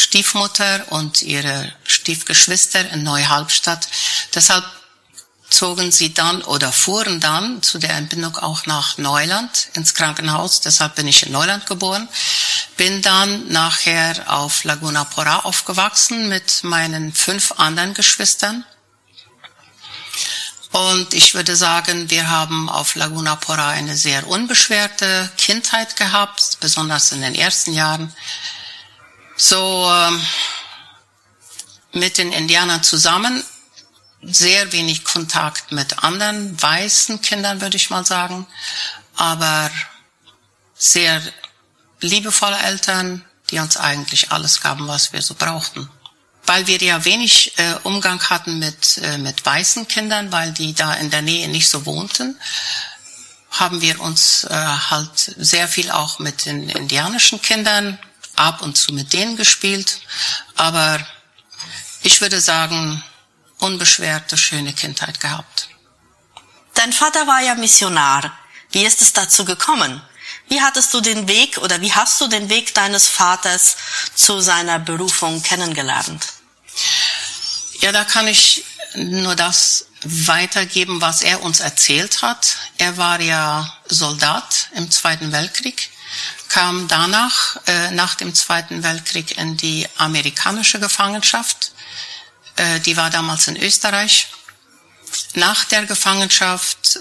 Stiefmutter und ihre Stiefgeschwister in Neuhalbstadt. Deshalb zogen sie dann oder fuhren dann zu der Entbindung auch nach Neuland ins Krankenhaus. Deshalb bin ich in Neuland geboren. Bin dann nachher auf Laguna Porá aufgewachsen mit meinen 5 anderen Geschwistern. Und ich würde sagen, wir haben auf Laguna Porá eine sehr unbeschwerte Kindheit gehabt, besonders in den ersten Jahren. So mit den Indianern zusammen, sehr wenig Kontakt mit anderen weißen Kindern, würde ich mal sagen, aber sehr liebevolle Eltern, die uns eigentlich alles gaben, was wir so brauchten. Weil wir ja wenig Umgang hatten mit weißen Kindern, weil die da in der Nähe nicht so wohnten, haben wir uns halt sehr viel auch mit den indianischen Kindern, ab und zu mit denen gespielt. Aber ich würde sagen, unbeschwerte, schöne Kindheit gehabt. Dein Vater war ja Missionar. Wie ist es dazu gekommen? Wie hast du den Weg deines Vaters zu seiner Berufung kennengelernt? Ja, da kann ich nur das weitergeben, was er uns erzählt hat. Er war ja Soldat im Zweiten Weltkrieg, kam danach, nach dem Zweiten Weltkrieg, in die amerikanische Gefangenschaft. Die war damals in Österreich. Nach der Gefangenschaft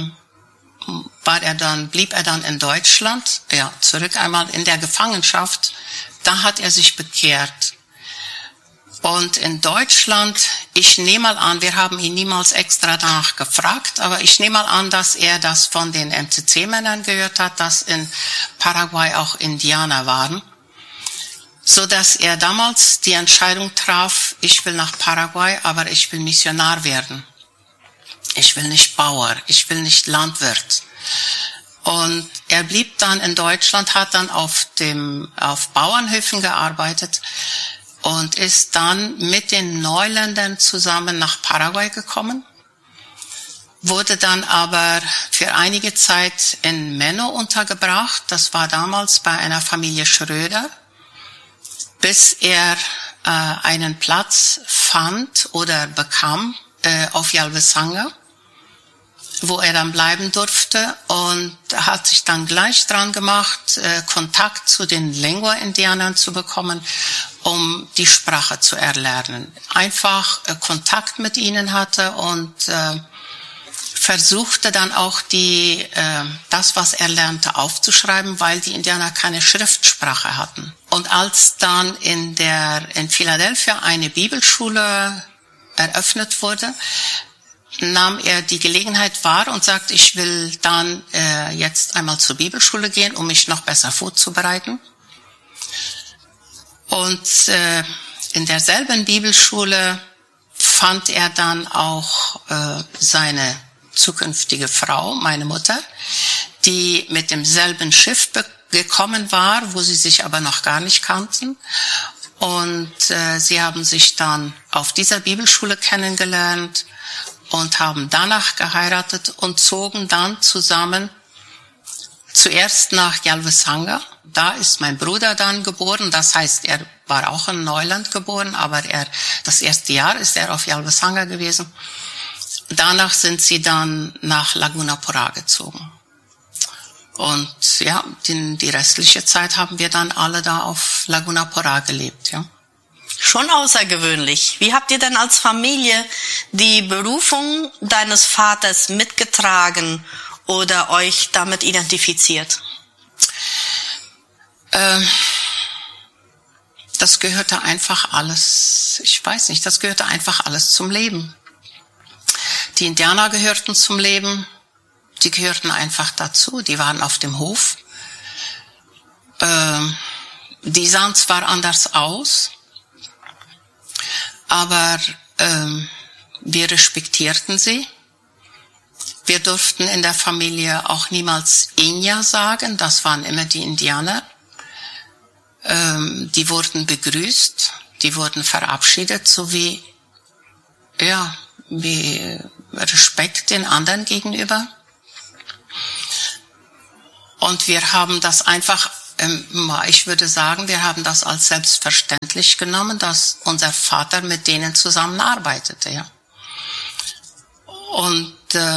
blieb er dann in Deutschland, ja, zurück einmal in der Gefangenschaft. Da hat er sich bekehrt. Und in Deutschland, ich nehme mal an, wir haben ihn niemals extra danach gefragt, aber ich nehme mal an, dass er das von den MCC-Männern gehört hat, dass in Paraguay auch Indianer waren, so dass er damals die Entscheidung traf, ich will nach Paraguay, aber ich will Missionar werden. Ich will nicht Bauer, ich will nicht Landwirt. Und er blieb dann in Deutschland, hat dann auf Bauernhöfen gearbeitet und ist dann mit den Neuländern zusammen nach Paraguay gekommen, wurde dann aber für einige Zeit in Menno untergebracht. Das war damals bei einer Familie Schröder, bis er einen Platz fand oder bekam auf Yalvesanga, wo er dann bleiben durfte, und hat sich dann gleich dran gemacht, Kontakt zu den Lengua-Indianern zu bekommen, um die Sprache zu erlernen. Einfach Kontakt mit ihnen hatte und versuchte dann auch das, was er lernte, aufzuschreiben, weil die Indianer keine Schriftsprache hatten. Und als dann in Philadelphia eine Bibelschule eröffnet wurde, nahm er die Gelegenheit wahr und sagte, ich will dann jetzt einmal zur Bibelschule gehen, um mich noch besser vorzubereiten. Und in derselben Bibelschule fand er dann auch seine zukünftige Frau, meine Mutter, die mit demselben Schiff gekommen war, wo sie sich aber noch gar nicht kannten. Und sie haben sich dann auf dieser Bibelschule kennengelernt und haben danach geheiratet und zogen dann zusammen zuerst nach Yalvesanga. Da ist mein Bruder dann geboren, das heißt, er war auch in Neuland geboren, aber das erste Jahr ist er auf Yalvesanga gewesen. Danach sind sie dann nach Laguna Porá gezogen. Und ja, die restliche Zeit haben wir dann alle da auf Laguna Porá gelebt, ja. Schon außergewöhnlich. Wie habt ihr denn als Familie die Berufung deines Vaters mitgetragen oder euch damit identifiziert? Das gehörte einfach alles, das gehörte einfach alles zum Leben. Die Indianer gehörten zum Leben, die gehörten einfach dazu, die waren auf dem Hof. Die sahen zwar anders aus, aber wir respektierten sie. Wir durften in der Familie auch niemals Inya sagen, das waren immer die Indianer. Die wurden begrüßt, die wurden verabschiedet, sowie wie Respekt den anderen gegenüber. Und wir haben das einfach Ich würde sagen, wir haben das als selbstverständlich genommen, dass unser Vater mit denen zusammenarbeitete, ja. Und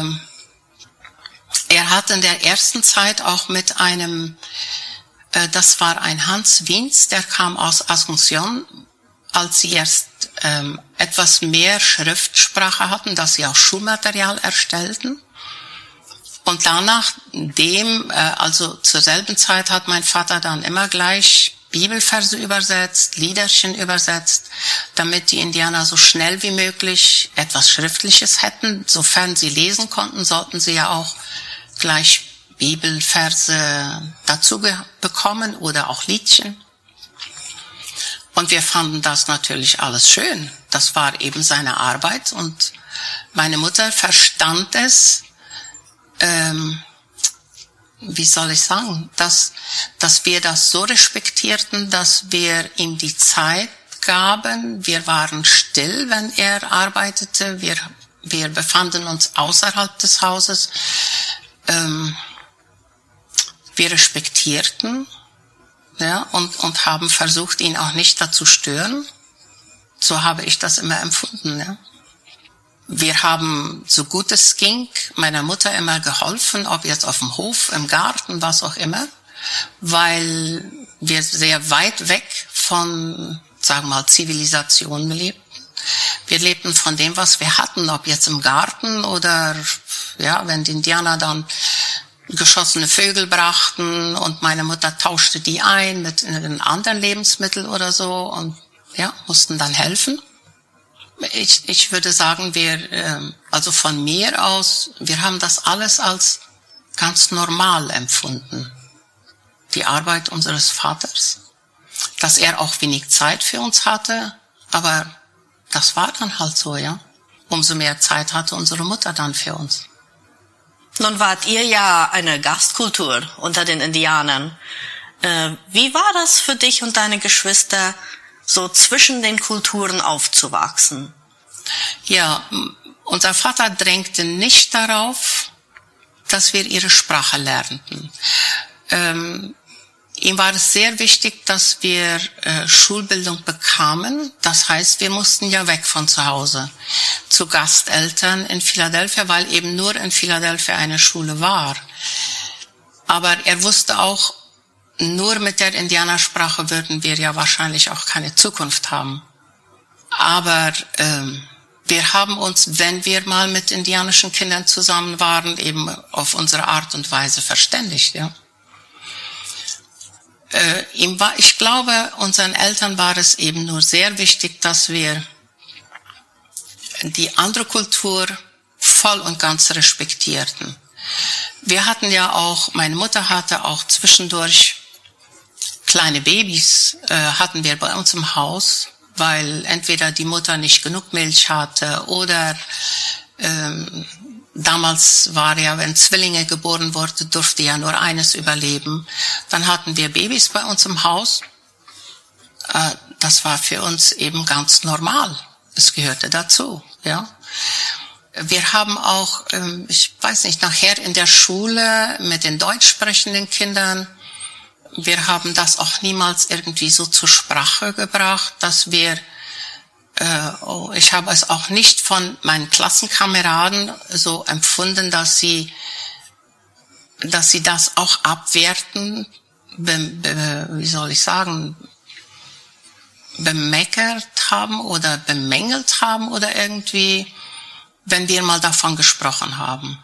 er hat in der ersten Zeit auch mit einem, das war ein Hans Wiens, der kam aus Asunción, als sie erst etwas mehr Schriftsprache hatten, dass sie auch Schulmaterial erstellten. Und danach also zur selben Zeit hat mein Vater dann immer gleich Bibelverse übersetzt, Liederchen übersetzt, damit die Indianer so schnell wie möglich etwas Schriftliches hätten. Sofern sie lesen konnten, sollten sie ja auch gleich Bibelverse dazu bekommen oder auch Liedchen. Und wir fanden das natürlich alles schön. Das war eben seine Arbeit und meine Mutter verstand es, wie soll ich sagen, dass wir das so respektierten, dass wir ihm die Zeit gaben. Wir waren still, wenn er arbeitete. Wir befanden uns außerhalb des Hauses. Wir respektierten, ja, und haben versucht, ihn auch nicht dazu stören. So habe ich das immer empfunden, ja. Wir haben, so gut es ging, meiner Mutter immer geholfen, ob jetzt auf dem Hof, im Garten, was auch immer, weil wir sehr weit weg von, sagen wir mal, Zivilisation lebten. Wir lebten von dem, was wir hatten, ob jetzt im Garten oder, ja, wenn die Indianer dann geschossene Vögel brachten und meine Mutter tauschte die ein mit einem anderen Lebensmittel oder so und, ja, mussten dann helfen. Ich würde sagen, also von mir aus, wir haben das alles als ganz normal empfunden. Die Arbeit unseres Vaters. Dass er auch wenig Zeit für uns hatte, aber das war dann halt so, ja. Umso mehr Zeit hatte unsere Mutter dann für uns. Nun wart ihr ja eine Gastkultur unter den Indianern. Wie war das für dich und deine Geschwister, so zwischen den Kulturen aufzuwachsen? Ja, unser Vater drängte nicht darauf, dass wir ihre Sprache lernten. Ihm war es sehr wichtig, dass wir Schulbildung bekamen. Das heißt, wir mussten ja weg von zu Hause zu Gasteltern in Philadelphia, weil eben nur in Philadelphia eine Schule war. Aber er wusste auch, nur mit der Indianersprache würden wir ja wahrscheinlich auch keine Zukunft haben. Aber wir haben uns, wenn wir mal mit indianischen Kindern zusammen waren, eben auf unsere Art und Weise verständigt, ja. Ich glaube, unseren Eltern war es eben nur sehr wichtig, dass wir die andere Kultur voll und ganz respektierten. Wir hatten ja auch, meine Mutter hatte auch zwischendurch kleine Babys, hatten wir bei uns im Haus, weil entweder die Mutter nicht genug Milch hatte oder damals war ja, wenn Zwillinge geboren wurden, durfte ja nur eines überleben. Dann hatten wir Babys bei uns im Haus. Das war für uns eben ganz normal. Es gehörte dazu, ja. Wir haben auch, ich weiß nicht, nachher in der Schule mit den deutsch sprechenden Kindern, wir haben das auch niemals irgendwie so zur Sprache gebracht, dass wir ich habe es auch nicht von meinen Klassenkameraden so empfunden, dass sie das auch abwerten, wie soll ich sagen, bemeckert haben oder bemängelt haben oder irgendwie, wenn wir mal davon gesprochen haben.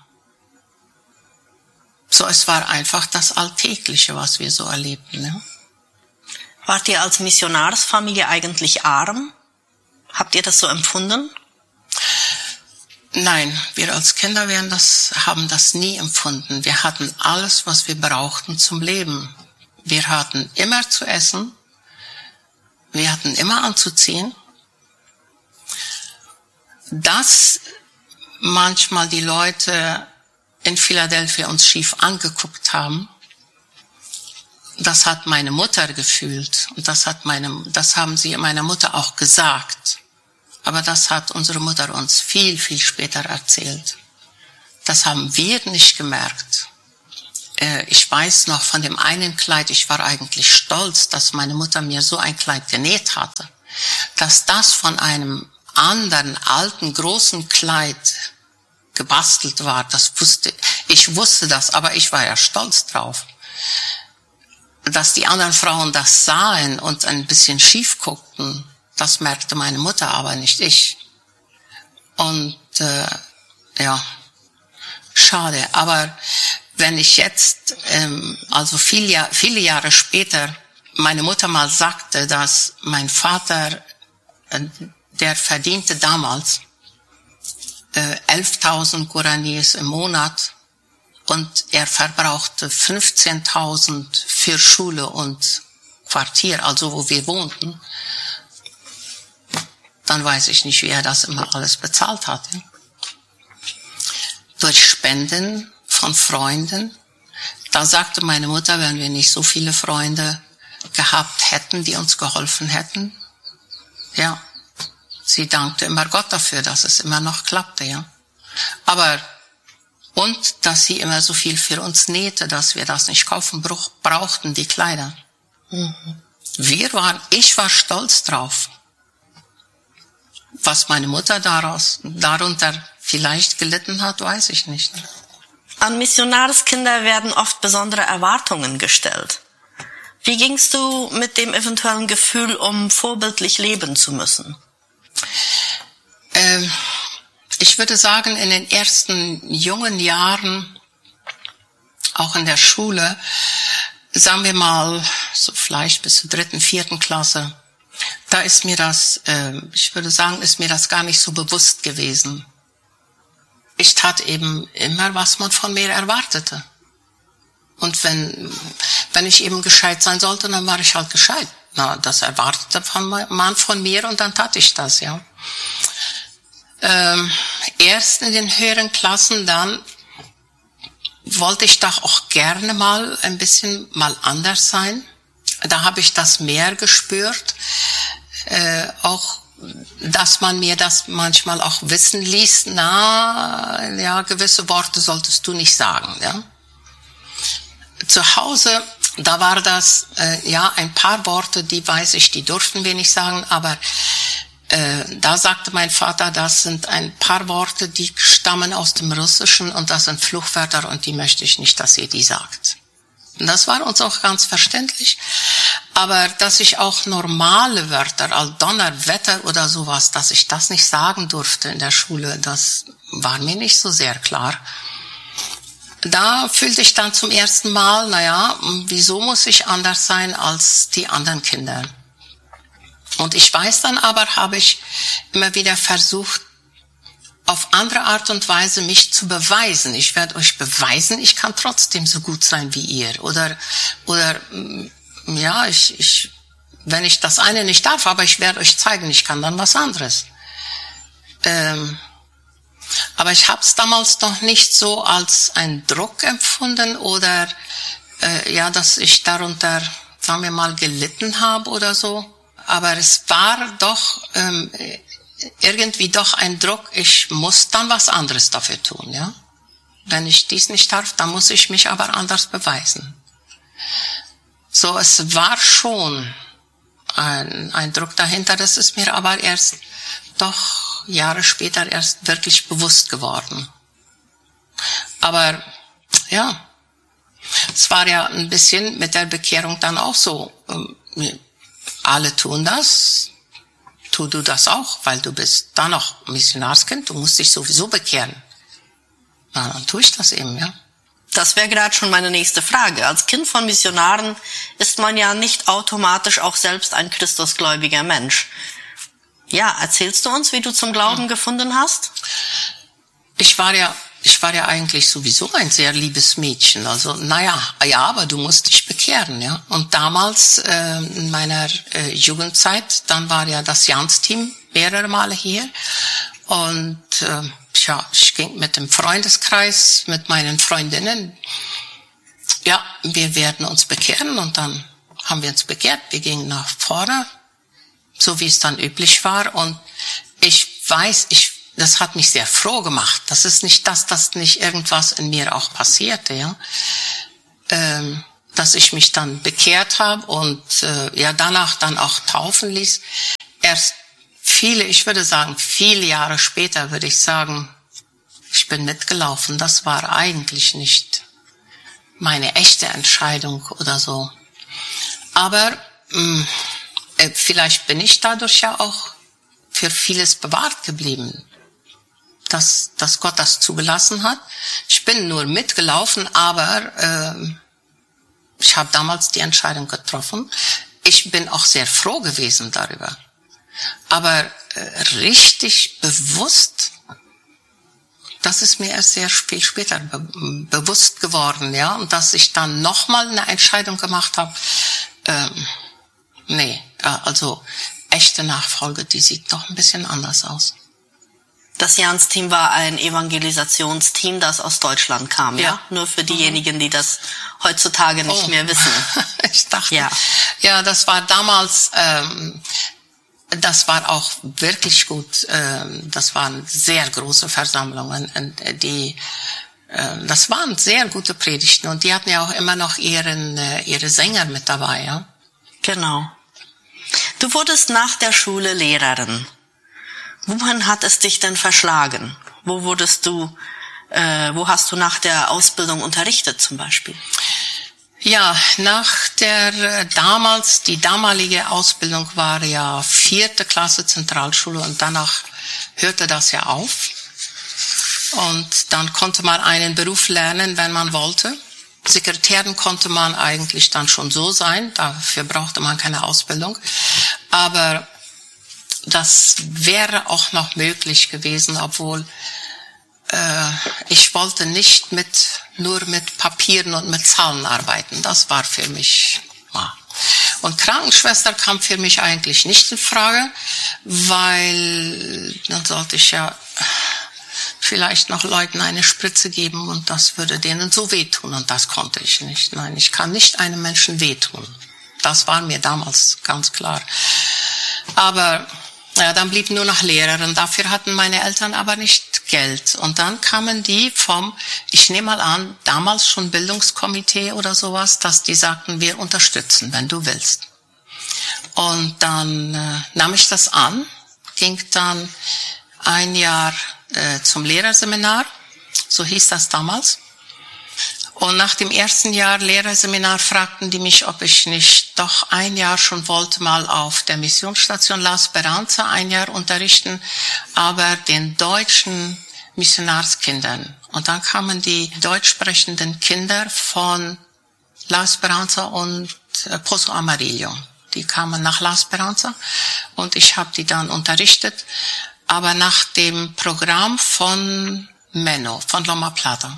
So, es war einfach das Alltägliche, was wir so erlebten. Ne? Wart ihr als Missionarsfamilie eigentlich arm? Habt ihr das so empfunden? Nein, wir als Kinder haben das nie empfunden. Wir hatten alles, was wir brauchten zum Leben. Wir hatten immer zu essen. Wir hatten immer anzuziehen. Dass manchmal die Leute in Philadelphia uns schief angeguckt haben, das hat meine Mutter gefühlt. Und das haben sie meiner Mutter auch gesagt. Aber das hat unsere Mutter uns viel, viel später erzählt. Das haben wir nicht gemerkt. Ich weiß noch von dem einen Kleid, ich war eigentlich stolz, dass meine Mutter mir so ein Kleid genäht hatte. Dass das von einem anderen, alten, großen Kleid gebastelt war, ich wusste das, aber ich war ja stolz drauf. Dass die anderen Frauen das sahen und ein bisschen schief guckten, das merkte meine Mutter, aber nicht ich. Und ja, schade. Aber wenn ich jetzt, also viele Jahre später, meine Mutter mal sagte, dass mein Vater, der verdiente damals 11.000 Guaranis im Monat und er verbrauchte 15.000 für Schule und Quartier, also wo wir wohnten, dann weiß ich nicht, wie er das immer alles bezahlt hatte. Durch Spenden von Freunden. Da sagte meine Mutter, wenn wir nicht so viele Freunde gehabt hätten, die uns geholfen hätten, ja, sie dankte immer Gott dafür, dass es immer noch klappte, ja. Aber, und, dass sie immer so viel für uns nähte, dass wir das nicht kaufen brauchten, die Kleider. Mhm. Ich war stolz drauf. Was meine Mutter darunter vielleicht gelitten hat, weiß ich nicht. An Missionarskinder werden oft besondere Erwartungen gestellt. Wie gingst du mit dem eventuellen Gefühl um, vorbildlich leben zu müssen? Ich würde sagen, in den ersten jungen Jahren, auch in der Schule, sagen wir mal, so vielleicht bis zur 3., 4. Klasse, da ist mir das, ich würde sagen, ist mir das gar nicht so bewusst gewesen. Ich tat eben immer, was man von mir erwartete. Und wenn ich eben gescheit sein sollte, dann war ich halt gescheit. Na, das erwartete man von mir und dann tat ich das, ja. Erst in den höheren Klassen dann wollte ich doch auch gerne mal ein bisschen mal anders sein. Da habe ich das mehr gespürt, auch dass man mir das manchmal auch wissen ließ, na, ja, gewisse Worte solltest du nicht sagen, ja. Zu Hause, da war das, ja, ein paar Worte, die weiß ich, die durften wir nicht sagen, aber da sagte mein Vater, das sind ein paar Worte, die stammen aus dem Russischen und das sind Fluchwörter und die möchte ich nicht, dass ihr die sagt. Und das war uns auch ganz verständlich. Aber dass ich auch normale Wörter, als Donnerwetter oder sowas, dass ich das nicht sagen durfte in der Schule, das war mir nicht so sehr klar. Da fühlte ich dann zum ersten Mal, naja, wieso muss ich anders sein als die anderen Kinder? Und ich weiß dann aber, habe ich immer wieder versucht, auf andere Art und Weise mich zu beweisen. Ich werde euch beweisen, ich kann trotzdem so gut sein wie ihr. Oder ja, wenn ich das eine nicht darf, aber ich werde euch zeigen, ich kann dann was anderes. Aber ich habe es damals noch nicht so als einen Druck empfunden oder ja, dass ich darunter, sagen wir mal, gelitten habe oder so. Aber es war doch irgendwie doch ein Druck, ich muss dann was anderes dafür tun, ja. Wenn ich dies nicht darf, dann muss ich mich aber anders beweisen. So, es war schon ein Druck dahinter, das ist mir aber erst doch Jahre später erst wirklich bewusst geworden. Aber ja, es war ja ein bisschen mit der Bekehrung dann auch so, alle tun das, tu du das auch, weil du bist dann noch Missionarskind, du musst dich sowieso bekehren. Na, dann tue ich das eben, ja. Das wäre gerade schon meine nächste Frage. Als Kind von Missionaren ist man ja nicht automatisch auch selbst ein christusgläubiger Mensch. Ja, erzählst du uns, wie du zum Glauben gefunden hast? Ich war ja eigentlich sowieso ein sehr liebes Mädchen. Also, naja, ja, aber du musst dich bekehren, ja. Und damals, in meiner Jugendzeit, dann war ja das Jans-Team mehrere Male hier. Und, ja, ich ging mit dem Freundeskreis, mit meinen Freundinnen. Ja, wir werden uns bekehren und dann haben wir uns bekehrt. Wir gingen nach vorne, so wie es dann üblich war. Und ich weiß, das hat mich sehr froh gemacht. Das ist nicht, dass das nicht irgendwas in mir auch passierte, ja. dass ich mich dann bekehrt habe und danach dann auch taufen ließ. Erst ich würde sagen, viele Jahre später würde ich sagen, ich bin mitgelaufen. Das war eigentlich nicht meine echte Entscheidung oder so. Aber vielleicht bin ich dadurch ja auch für vieles bewahrt geblieben, dass Gott das zugelassen hat. Ich bin nur mitgelaufen, aber ich habe damals die Entscheidung getroffen. Ich bin auch sehr froh gewesen darüber. Aber richtig bewusst, das ist mir erst sehr viel später bewusst geworden, ja. Und dass ich dann nochmal eine Entscheidung gemacht habe, also echte Nachfolge, die sieht doch ein bisschen anders aus. Das Jans-Team war ein Evangelisationsteam, das aus Deutschland kam, ja? Nur für diejenigen, die das heutzutage nicht mehr wissen. Ich dachte, ja, das war damals, das war auch wirklich gut. Das waren sehr große Versammlungen, das waren sehr gute Predigten und die hatten ja auch immer noch ihre Sänger mit dabei, ja. Genau. Du wurdest nach der Schule Lehrerin. Wohin hat es dich denn verschlagen? Wo hast du nach der Ausbildung unterrichtet zum Beispiel? Ja, die damalige Ausbildung war ja 4. Klasse Zentralschule und danach hörte das ja auf. Und dann konnte man einen Beruf lernen, wenn man wollte. Sekretärin konnte man eigentlich dann schon so sein, dafür brauchte man keine Ausbildung. Aber das wäre auch noch möglich gewesen, obwohl ich wollte nicht nur mit Papieren und mit Zahlen arbeiten. Das war für mich. Und Krankenschwester kam für mich eigentlich nicht in Frage, weil dann sollte ich ja vielleicht noch Leuten eine Spritze geben und das würde denen so wehtun und das konnte ich nicht. Nein, ich kann nicht einem Menschen wehtun. Das war mir damals ganz klar. Aber ja, dann blieb nur noch Lehrerin. Dafür hatten meine Eltern aber nicht Geld. Und dann kamen die ich nehme mal an, damals schon Bildungskomitee oder sowas, dass die sagten, wir unterstützen, wenn du willst. Und dann nahm ich das an, ging dann ein Jahr zum Lehrerseminar, so hieß das damals. Und nach dem ersten Jahr Lehrerseminar fragten die mich, ob ich nicht doch ein Jahr schon wollte mal auf der Missionsstation La Speranza ein Jahr unterrichten, aber den deutschen Missionarskindern. Und dann kamen die deutsch sprechenden Kinder von La Speranza und Pozo Amarillo. Die kamen nach La Speranza und ich habe die dann unterrichtet, aber nach dem Programm von Menno, von Loma Plata.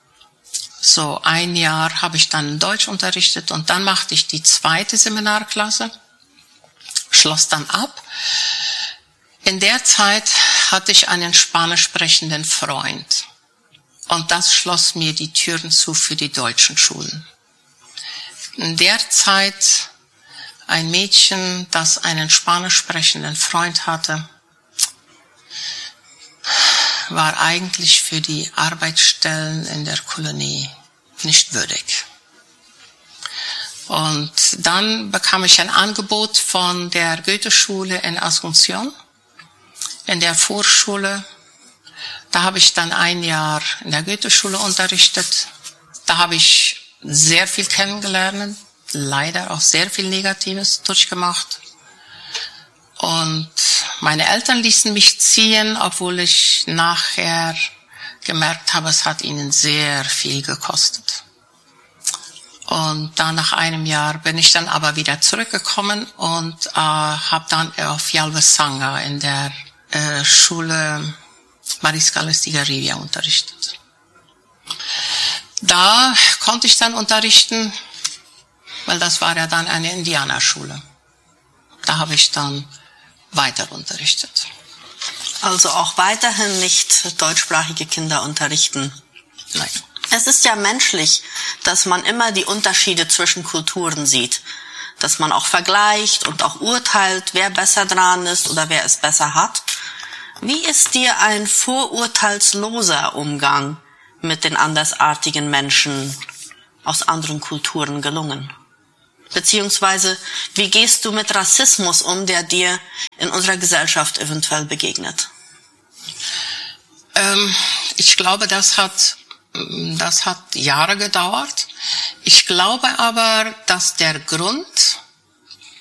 So ein Jahr habe ich dann Deutsch unterrichtet und dann machte ich die 2. Seminarklasse, schloss dann ab. In der Zeit hatte ich einen spanisch sprechenden Freund und das schloss mir die Türen zu für die deutschen Schulen. In der Zeit ein Mädchen, das einen spanisch sprechenden Freund hatte, war eigentlich für die Arbeitsstellen in der Kolonie nicht würdig. Und dann bekam ich ein Angebot von der Goetheschule in Asunción, in der Vorschule. Da habe ich dann ein Jahr in der Goetheschule unterrichtet. Da habe ich sehr viel kennengelernt, leider auch sehr viel Negatives durchgemacht. Und meine Eltern ließen mich ziehen, obwohl ich nachher gemerkt habe, es hat ihnen sehr viel gekostet. Und dann nach einem Jahr bin ich dann aber wieder zurückgekommen und habe dann auf Yalvesanga in der Schule Mariscal Estigarribia unterrichtet. Da konnte ich dann unterrichten, weil das war ja dann eine Indianerschule. Da habe ich dann weiter unterrichtet. Also auch weiterhin nicht deutschsprachige Kinder unterrichten? Nein. Es ist ja menschlich, dass man immer die Unterschiede zwischen Kulturen sieht. Dass man auch vergleicht und auch urteilt, wer besser dran ist oder wer es besser hat. Wie ist dir ein vorurteilsloser Umgang mit den andersartigen Menschen aus anderen Kulturen gelungen? Beziehungsweise, wie gehst du mit Rassismus um, der dir in unserer Gesellschaft eventuell begegnet? Ich glaube, das hat Jahre gedauert. Ich glaube aber, dass der Grund